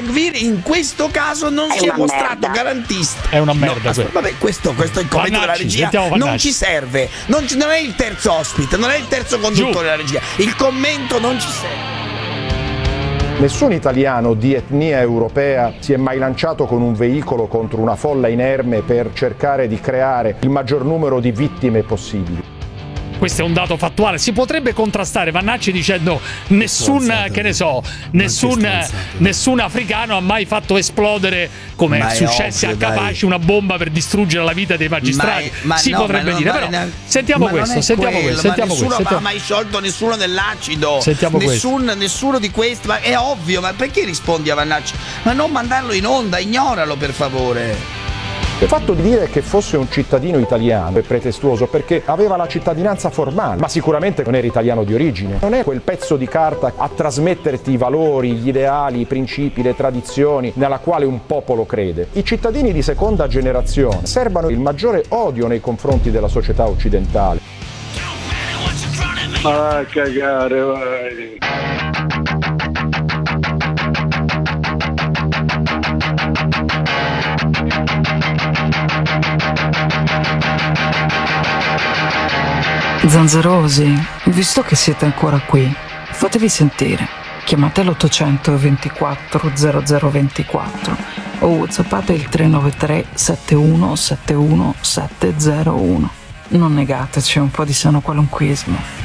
Ben Gvir in questo caso non si è mostrato garantista. È una merda. Vabbè, questo è il commento della regia. Non ci serve. Non è il terzo ospite, non è il terzo conduttore della regia. Il commento non ci serve. Nessun italiano di etnia europea si è mai lanciato con un veicolo contro una folla inerme per cercare di creare il maggior numero di vittime possibili. Questo è un dato fattuale. Si potrebbe contrastare Vannacci dicendo nessun africano ha mai fatto esplodere, come è successo a Capaci, una bomba per distruggere la vita dei magistrati. Potrebbe dire, però sentiamo questo. Nessuno ha mai sciolto nessuno nell'acido. Nessuno di questi. Ma è ovvio, ma perché rispondi a Vannacci? Ma non mandarlo in onda, ignoralo per favore. Il fatto di dire che fosse un cittadino italiano è pretestuoso perché aveva la cittadinanza formale, ma sicuramente non era italiano di origine. Non è quel pezzo di carta a trasmetterti i valori, gli ideali, i principi, le tradizioni nella quale un popolo crede. I cittadini di seconda generazione serbano il maggiore odio nei confronti della società occidentale. Ah, cagare, vai. Zanzarosi, visto che siete ancora qui, fatevi sentire. Chiamate l'800 24 0024 o whatsappate il 393 71 71 701. Non negateci un po' di sano qualunquismo.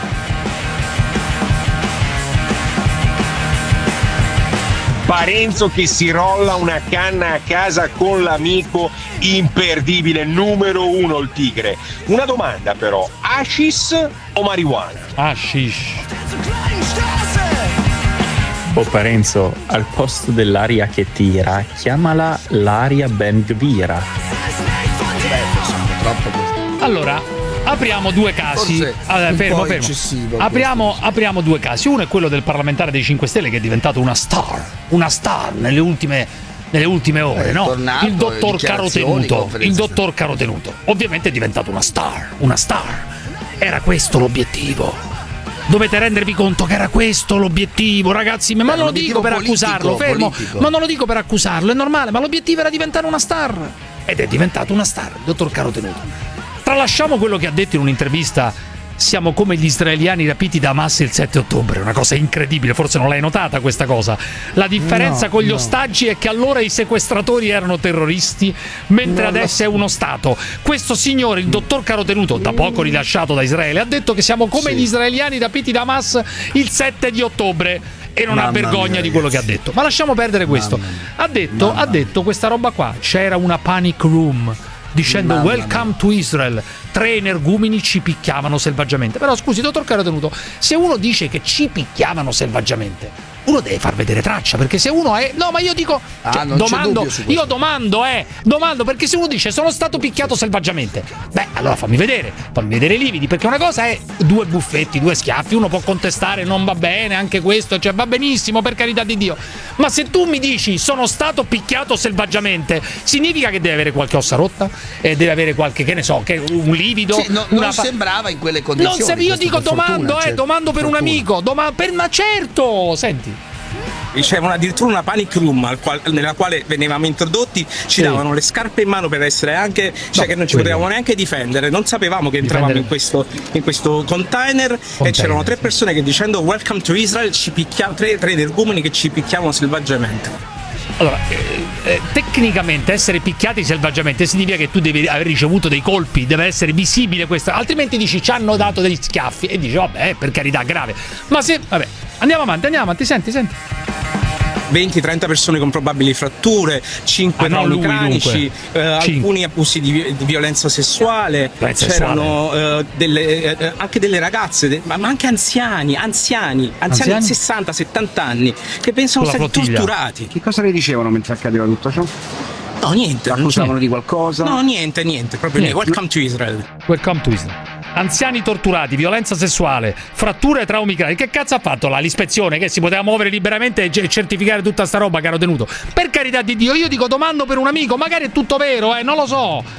Parenzo che si rolla una canna a casa con l'amico, imperdibile, numero 1 il tigre. Una domanda però, hashish o marijuana? Hashish. Parenzo, al posto dell'aria che tira, chiamala l'aria Ben Gvira. Allora, apriamo due casi. Fermo. Apriamo due casi. Uno è quello del parlamentare dei 5 Stelle che è diventato una star nelle ultime ore, no? Tornato, il dottor Carotenuto. Ovviamente è diventato una star. Era questo l'obiettivo. Dovete rendervi conto che era questo l'obiettivo, ragazzi. Ma non lo dico per accusarlo, ma non lo dico per accusarlo, è normale, ma l'obiettivo era diventare una star. Ed è diventato una star, il dottor Carotenuto. Tralasciamo quello che ha detto in un'intervista: siamo come gli israeliani rapiti da Hamas il 7 ottobre, una cosa incredibile, forse non l'hai notata questa cosa. La differenza con gli ostaggi è che allora i sequestratori erano terroristi, mentre adesso è uno Stato. Questo signore, il dottor Carotenuto, da poco rilasciato da Israele, ha detto che siamo come gli israeliani rapiti da Hamas il 7 di ottobre e non ha vergogna di quello che ha detto. Ma lasciamo perdere questo. Ha detto questa roba qua, c'era una panic room dicendo welcome to Israel, 3 energumeni ci picchiavano selvaggiamente. Però scusi, dottor Carotenuto, se uno dice che ci picchiavano selvaggiamente, uno deve far vedere traccia, perché se uno è... No, ma io dico... domando, perché se uno dice sono stato picchiato selvaggiamente, beh, allora fammi vedere i lividi, perché una cosa è 2 buffetti, 2 schiaffi, uno può contestare, non va bene, anche questo, cioè va benissimo, per carità di Dio. Ma se tu mi dici sono stato picchiato selvaggiamente, significa che deve avere qualche ossa rotta, deve avere qualche, che ne so, che un livido. Sì, non sembrava in quelle condizioni. Io dico domando per un amico, ma certo, senti. C'era addirittura una panic room nella quale venivamo introdotti, ci davano le scarpe in mano per essere anche, che non ci potevamo neanche difendere, non sapevamo che entravamo in questo container e c'erano 3 persone che dicendo welcome to Israel ci picchiavano, 3 energumeni che ci picchiavano selvaggiamente. Allora, tecnicamente essere picchiati selvaggiamente significa che tu devi aver ricevuto dei colpi, deve essere visibile questo, altrimenti dici ci hanno dato degli schiaffi e dici vabbè, per carità, grave. Ma se, vabbè, andiamo avanti, senti. 20-30 persone con probabli fratture, 5 traumi cranici, alcuni abusi di violenza sessuale, c'erano anche delle ragazze, ma anche anziani di 60-70 anni che pensano stati torturati. Che cosa le dicevano mentre accadeva tutto ciò? No, niente. Accusavano di qualcosa? No, niente, proprio niente. Welcome to Israel. Anziani torturati, violenza sessuale, fratture e traumi cranici. Che cazzo ha fatto là l'ispezione? Che si poteva muovere liberamente e certificare tutta sta roba che ero tenuto? Per carità di Dio, io dico domando per un amico, magari è tutto vero, non lo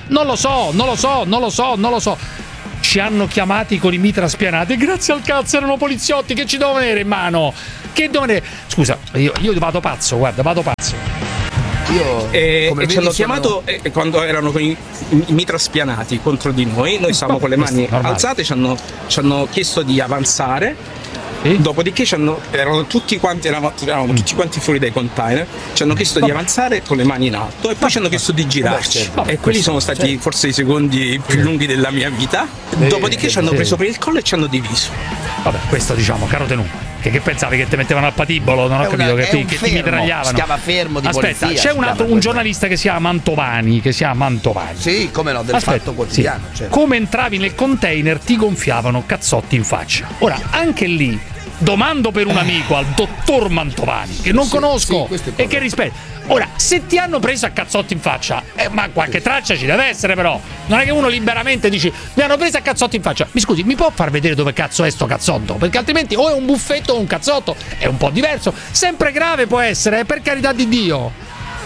so. Ci hanno chiamati con i mitra spianati, grazie al cazzo erano poliziotti che ci dovevano avere in mano. che dovete... Scusa, io vado pazzo, guarda, vado pazzo. E ci hanno chiamato quando erano con i mitra spianati contro di noi stavamo con le mani alzate, ci hanno chiesto di avanzare. Dopodiché erano tutti quanti, eravamo tutti quanti fuori dai container, ci hanno chiesto di avanzare con le mani in alto e poi ci hanno chiesto di girarci. E quelli sono stati forse i secondi più lunghi della mia vita. Dopodiché ci hanno preso per il collo e ci hanno diviso. Vabbè, questo diciamo, caro Tenù, che pensavi che ti mettevano al patibolo? Non ho capito che ti mitragliavano. Si chiama fermo di polizia. Aspetta, c'è un giornalista che si chiama Mantovani. Sì, come no, del Fatto Quotidiano. Sì. Certo. Come entravi nel container ti gonfiavano cazzotti in faccia. Ora, anche lì domando per un amico al dottor Mantovani, che non conosco e che rispetto. Ora, se ti hanno preso a cazzotti in faccia, ma qualche traccia ci deve essere, però. Non è che uno liberamente dici mi hanno preso a cazzotti in faccia. Mi scusi, mi può far vedere dove cazzo è sto cazzotto? Perché altrimenti o è un buffetto o un cazzotto, è un po' diverso. Sempre grave può essere, per carità di Dio.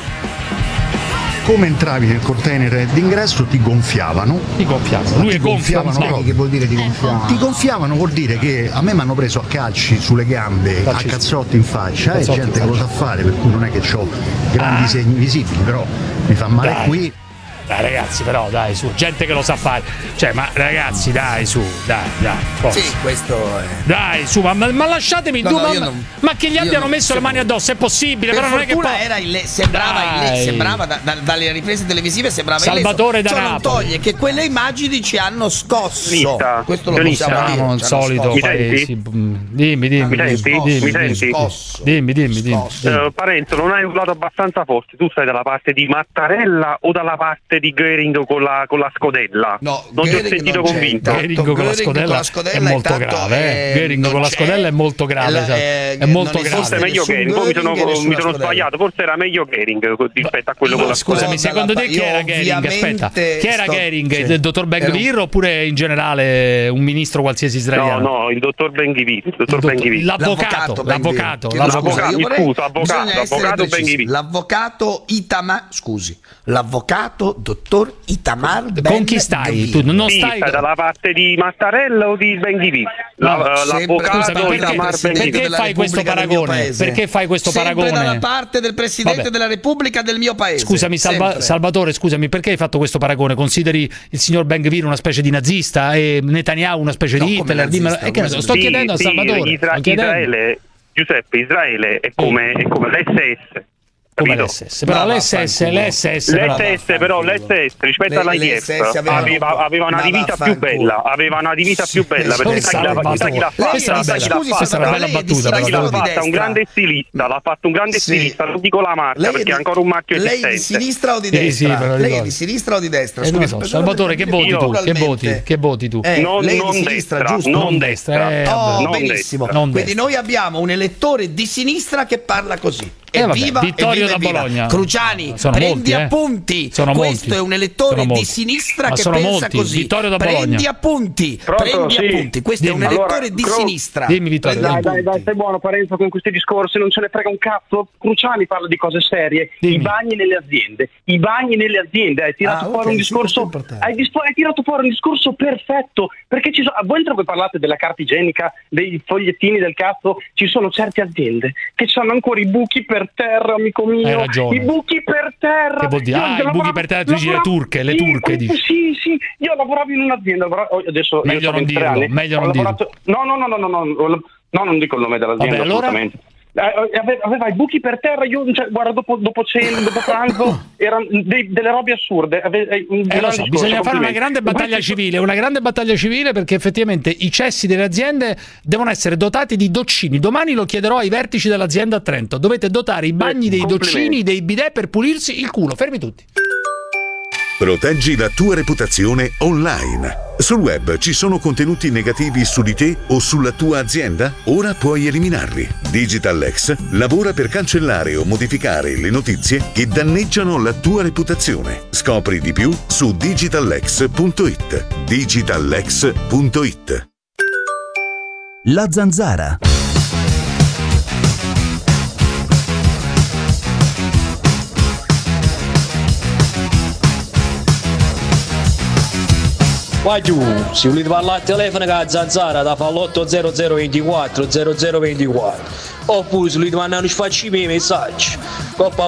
Come entravi nel container d'ingresso ti gonfiavano. Lui è gonfio. Che vuol dire ti gonfiavano? Ti gonfiavano vuol dire che a me mi hanno preso a calci sulle gambe, a cazzotti in faccia, e gente che lo sa fare, per cui non è che ho grandi segni visibili, però mi fa male qui. Dai ragazzi, però dai su, gente che lo sa fare. Cioè, ma ragazzi, dai su, dai. Sì, questo è. Dai su, ma lasciatemi ma che gli abbiano messo le mani addosso, è possibile, per però non è che sembrava dalle riprese televisive sembrava Salvatore da Napoli. Non toglie che quelle immagini ci hanno scosso. Questo lo possiamo dire. Non solito paesi. Dimmi. Parenzo, non hai urlato abbastanza forte. Tu stai dalla parte di Mattarella o dalla parte di Göring con la scodella? No, non ti ho sentito convinto. Göring con la scodella è molto grave. Göring con la scodella è molto grave. È molto grave. Forse è meglio Göring. Poi mi sono sbagliato. Forse era meglio Göring rispetto a quello con la scodella. Scusami, secondo te chi era Göring? Aspetta, chi era Göring? Il dottor Ben-Gvir oppure in generale un ministro qualsiasi israeliano? No, il dottor Ben-Gvir. L'avvocato Ben-Gvir. L'avvocato Itamar. Scusi, l'avvocato dottor Itamar Ben-Gvir. Con chi stai? Tu non stai dalla parte di Mattarella o di Ben-Gvir? L'avvocato Itamar Ben-Gvir. Perché fai questo paragone? Perché fai questo paragone? Sempre dalla parte del presidente della Repubblica del mio paese. Scusami, Salvatore, scusami, perché hai fatto questo paragone? Consideri il signor Ben-Gvir una specie di nazista e Netanyahu una specie di Hitler? Sto chiedendo a Salvatore. Israele è come l'SS. Come l'SS, però l'SS rispetto all'IDF aveva una divisa più bella, perché sai chi l'ha fatta? Un grande stilista, l'ha fatto un grande stilista, non dico la marca perché è ancora un marchio esistente. Lei di sinistra o di destra? Lei è di sinistra o di destra? Salvatore, che voti tu? Lei di sinistra, giusto? Non destra. Benissimo. Quindi noi abbiamo un elettore di sinistra che parla così. Evviva Vittorio da Bologna. Cruciani, prendi appunti. Questo è un elettore di sinistra che pensa così. Vittorio da Bologna. Prendi appunti. Questo è un elettore di sinistra. Dimmi, Vittorio. Dai, stai buono, Parenzo, con questi discorsi non ce ne frega un cazzo. Cruciani parla di cose serie. I bagni nelle aziende. Hai tirato fuori un discorso. Hai tirato fuori un discorso perfetto. Perché voi voi parlate della carta igienica, dei fogliettini del cazzo, ci sono certe aziende che hanno ancora i buchi per terra, amico mio. Hai ragione. I buchi per terra. Che vuol dire? I buchi per terra, tu dici le turche, dici. Sì, io lavoravo in un'azienda, adesso meglio non dirlo. No, non dico il nome dell'azienda. Vabbè, assolutamente. Aveva i buchi per terra, guarda, dopo cena, dopo pranzo erano delle robe assurde. Bisogna fare una grande battaglia civile, perché effettivamente i cessi delle aziende devono essere dotati di doccini. Domani lo chiederò ai vertici dell'azienda a Trento. Dovete dotare i bagni dei doccini, dei bidet per pulirsi il culo. Fermi tutti. Proteggi la tua reputazione online. Sul web ci sono contenuti negativi su di te o sulla tua azienda? Ora puoi eliminarli. DigitalX lavora per cancellare o modificare le notizie che danneggiano la tua reputazione. Scopri di più su digitalx.it. digitalx.it. La Zanzara. Vai giù, se volete parlare al telefono con la Zanzara da fa l'80024 0024. oppure se li domandano facci i miei messaggi. Coppa